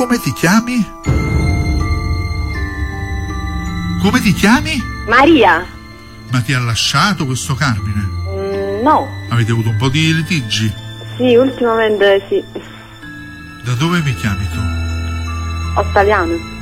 come ti chiami? Come ti chiami? Maria. Ma ti ha lasciato questo Carmine? No. Avete avuto un po' di litigi? Sì, ultimamente sì. Da dove mi chiami tu? Ottaviano.